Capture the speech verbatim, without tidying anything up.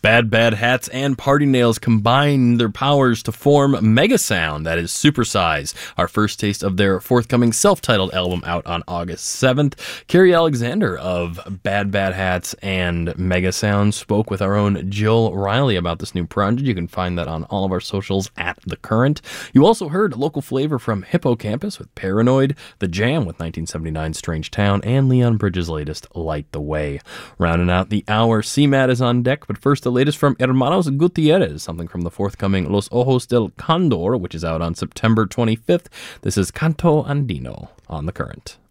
Bad Bad Hats and Party Nails combine their powers to form Mega Sound, that is Supersize, our first taste of their forthcoming self-titled album out on August seventh. Carrie Alexander of Bad Bad Hats and Mega Sound spoke with our own Jill Riley about this new project. You can find that on all of our socials at The Current. You also heard local flavor from Hippocampus with Paranoid, The Jam with nineteen seventy-nine's Strange Town, and Leon Bridges' latest Light the Way. Rounding out the hour, C MAD is on deck, but first the latest from Hermanos Gutierrez, something from the forthcoming Los Ojos del Condor, which is out on September twenty-fifth. This is Canto Andino on The Current.